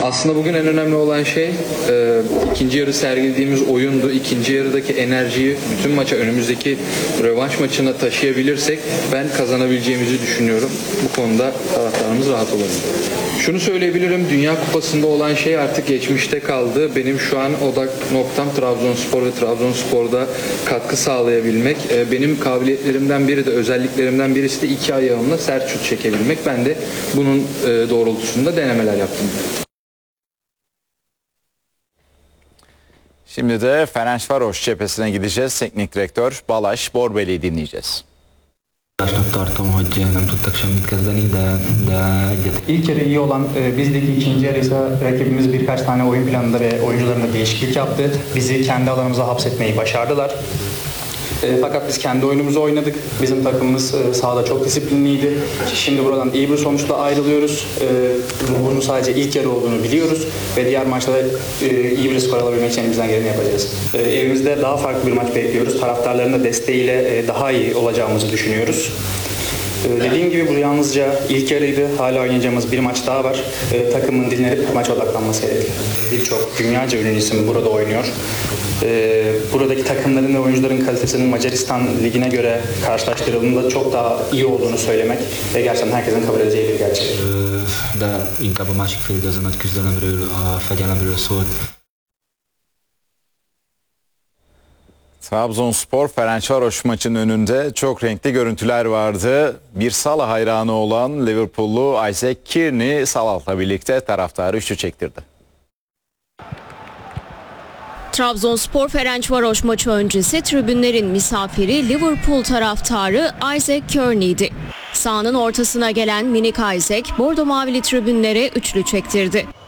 Aslında bugün en önemli olan şey ikinci yarı sergilediğimiz oyundu. İkinci yarıdaki enerjiyi bütün maça, önümüzdeki rövanş maçına taşıyabilirsek ben kazanabileceğimizi düşünüyorum. Bu konuda taraftarımız rahat olabilir. Şunu söyleyebilirim, Dünya Kupası'nda olan şey artık geçmişte kaldı. Benim şu an odak noktam Trabzonspor ve Trabzonspor'da katkı sağlayabilmek. Benim kabiliyetlerimden biri de, özelliklerimden birisi de iki ayağımla sert şut çekebilmek. Ben de bunun doğrultusunda denemeler yaptım. Şimdi de Ferencvaros cephesine gideceğiz. Teknik direktör Balázs Borbélyt dinleyeceğiz. İlk yarı iyi olan bizdeki ikinci yarı ise rakibimiz birkaç tane oyun planında ve oyuncularında değişiklik yaptı. Bizi kendi alanımıza hapsetmeyi başardılar. Fakat biz kendi oyunumuzu oynadık. Bizim takımımız sahada çok disiplinliydi. Şimdi buradan iyi bir sonuçla ayrılıyoruz. Bunun sadece ilk yarı olduğunu biliyoruz ve diğer maçta da iyi bir skor alabilmek için elimizden geleni yapacağız. Evimizde daha farklı bir maç bekliyoruz. Taraftarların da desteğiyle daha iyi olacağımızı düşünüyoruz. Dediğim gibi bu yalnızca ilk yarıydı. Hala oynayacağımız bir maç daha var. Takımın dinlenip maça odaklanması gerekiyor. Birçok dünyaca ünlü isim burada oynuyor. Buradaki takımların ve oyuncuların kalitesinin Macaristan Ligi'ne göre karşılaştırıldığında çok daha iyi olduğunu söylemek ve gerçekten herkesin kabul edeceği bir gerçek. De inkább a másik fél idő az a nagy küzdelemről, a fegyelemről szólt. Trabzonspor Ferencvaros maçının önünde çok renkli görüntüler vardı. Bir Salah hayranı olan Liverpool'lu Isaac Kearney Salah'la birlikte taraftarı üçlü çektirdi. Trabzonspor Ferencvaros maçı öncesi tribünlerin misafiri Liverpool taraftarı Isaac Kearney'di. Sahanın ortasına gelen minik Isaac, bordo mavili tribünlere üçlü çektirdi.